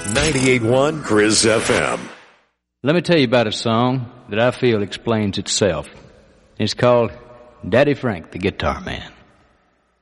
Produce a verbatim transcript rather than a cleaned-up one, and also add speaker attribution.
Speaker 1: ninety-eight point one Chris F M.
Speaker 2: Let me tell you about a song that I feel explains itself. It's called Daddy Frank, the Guitar Man.